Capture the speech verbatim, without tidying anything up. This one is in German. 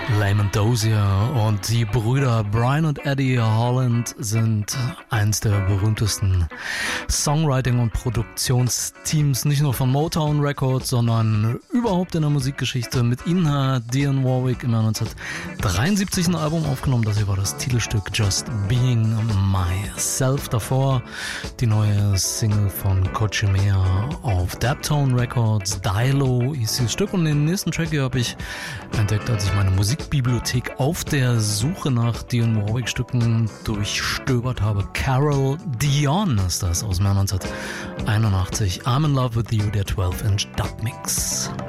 Layman Dozier und die Brüder Brian und Eddie Holland sind eins der berühmtesten Songwriting- und Produktionsteams, nicht nur von Motown Records, sondern überhaupt in der Musikgeschichte. Mit ihnen hat Dionne Warwick im Jahr neunzehnhundertdreiundsiebzig ein Album aufgenommen. Das hier war das Titelstück Just Being Myself. Davor die neue Single von Coach Mea auf Daptone Records. Dilo hieß dieses Stück, und den nächsten Track hier habe ich entdeckt, als ich meine Musikbibliothek auf der Suche nach Dionne Warwick-Stücken durchstöbert habe. Carol Dion ist das aus dem Jahr neunzehnhunderteinundachtzig. I'm in Love with You, der zwölf Inch Dub-Mix.